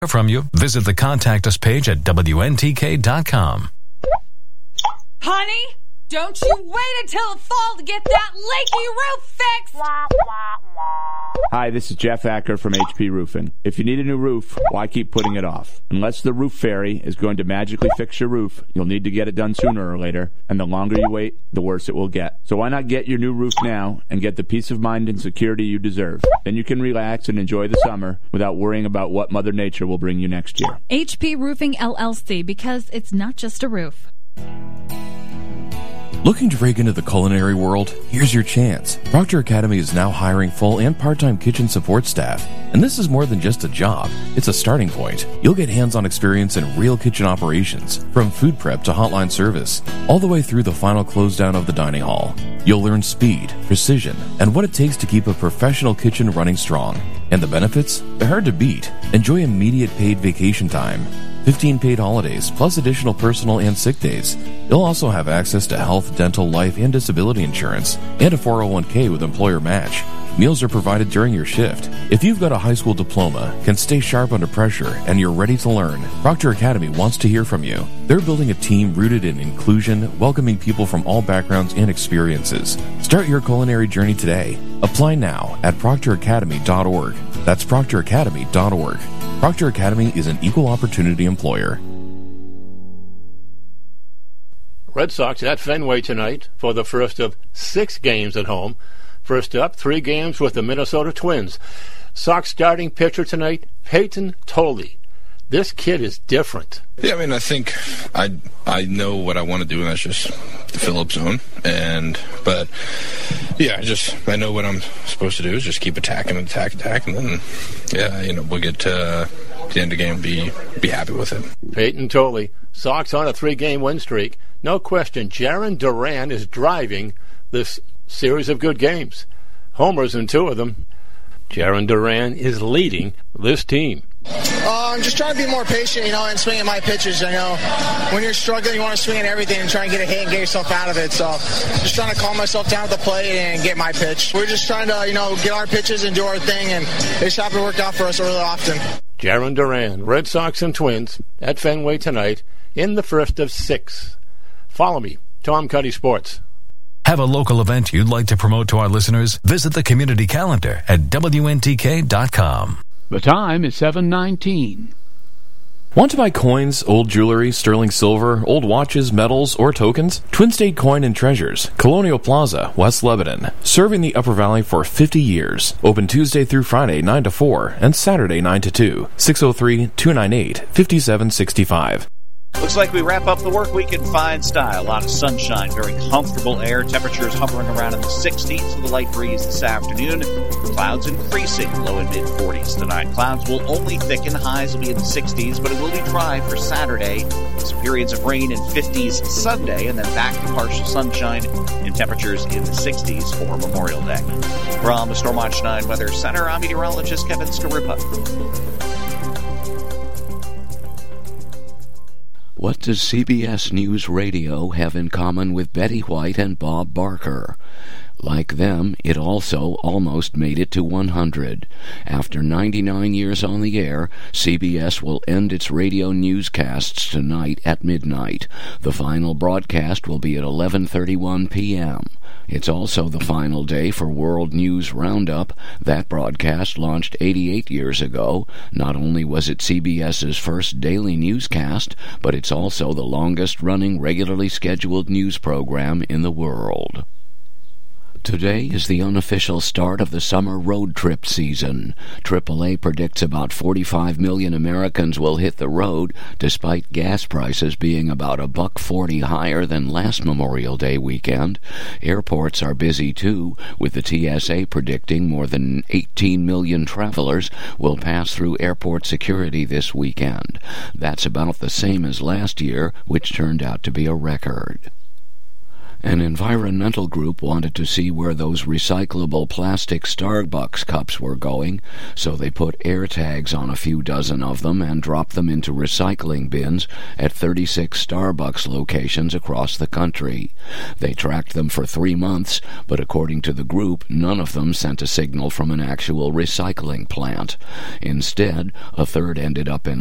From you, visit the Contact Us page at WNTK.com. Honey, don't you wait until the fall to get that leaky roof fixed! Hi, this is Jeff Acker from HP Roofing. If you need a new roof, why keep putting it off? Unless the roof fairy is going to magically fix your roof, you'll need to get it done sooner or later, and the longer you wait, the worse it will get. So why not get your new roof now and get the peace of mind and security you deserve? Then you can relax and enjoy the summer without worrying about what Mother Nature will bring you next year. HP Roofing LLC, because it's not just a roof. Looking to break into the culinary world? Here's your chance. Proctor Academy is now hiring full and part-time kitchen support staff. And this is more than just a job. It's a starting point. You'll get hands-on experience in real kitchen operations, from food prep to hotline service, all the way through the final close down of the dining hall. You'll learn speed, precision, and what it takes to keep a professional kitchen running strong. And the benefits? They're hard to beat. Enjoy immediate paid vacation time, 15 paid holidays, plus additional personal and sick days. You'll also have access to health, dental, life, and disability insurance, and a 401k with employer match. Meals are provided during your shift. If you've got a high school diploma, can stay sharp under pressure, and you're ready to learn, Proctor Academy wants to hear from you. They're building a team rooted in inclusion, welcoming people from all backgrounds and experiences. Start your culinary journey today. Apply now at proctoracademy.org. That's proctoracademy.org. Proctor Academy is an equal opportunity employer. Red Sox at Fenway tonight for the first of 6 games at home. First up, 3 games with the Minnesota Twins. Sox starting pitcher tonight, Peyton Tolle. This kid is different. Yeah, I mean, I think I know what I want to do, and that's just the fill-up zone. But yeah, I know what I'm supposed to do is just keep attacking, and then we'll get to the end of the game, be happy with it. Peyton Tolle, Sox on a 3-game win streak. No question, Jarren Duran is driving this series of good games. Homers in 2 of them. Jarren Duran is leading this team. I'm just trying to be more patient, and swing at my pitches. I know when you're struggling, you want to swing at everything and try and get a hit and get yourself out of it. So just trying to calm myself down at the plate and get my pitch. We're just trying to, get our pitches and do our thing, and it just happened to work out for us really often. Jarren Duran, Red Sox and Twins at Fenway tonight in the first of 6. Follow me, Tom Cuddy Sports. Have a local event you'd like to promote to our listeners? Visit the community calendar at WNTK.com. The time is 7:19. Want to buy coins, old jewelry, sterling silver, old watches, medals, or tokens? Twin State Coin and Treasures, Colonial Plaza, West Lebanon. Serving the Upper Valley for 50 years. Open Tuesday through Friday, 9 to 4, and Saturday, 9 to 2. 603-298-5765. Looks like we wrap up the work week in fine style. A lot of sunshine, very comfortable air. Temperatures hovering around in the 60s with a light breeze this afternoon. Clouds increasing, low and mid-40s tonight. Clouds will only thicken. Highs will be in the 60s, but it will be dry for Saturday. Some periods of rain in 50s Sunday, and then back to partial sunshine and temperatures in the 60s for Memorial Day. From the Stormwatch 9 Weather Center, I'm meteorologist Kevin Skarupa. What does CBS News Radio have in common with Betty White and Bob Barker? Like them, it also almost made it to 100. After 99 years on the air, CBS will end its radio newscasts tonight at midnight. The final broadcast will be at 11:31 p.m. It's also the final day for World News Roundup. That broadcast launched 88 years ago. Not only was it CBS's first daily newscast, but it's also the longest-running regularly scheduled news program in the world. Today is the unofficial start of the summer road trip season. AAA predicts about 45 million Americans will hit the road, despite gas prices being about $1.40 higher than last Memorial Day weekend. Airports are busy too, with the TSA predicting more than 18 million travelers will pass through airport security this weekend. That's about the same as last year, which turned out to be a record. An environmental group wanted to see where those recyclable plastic Starbucks cups were going, so they put air tags on a few dozen of them and dropped them into recycling bins at 36 Starbucks locations across the country. They tracked them for 3 months, but according to the group, none of them sent a signal from an actual recycling plant. Instead, a third ended up in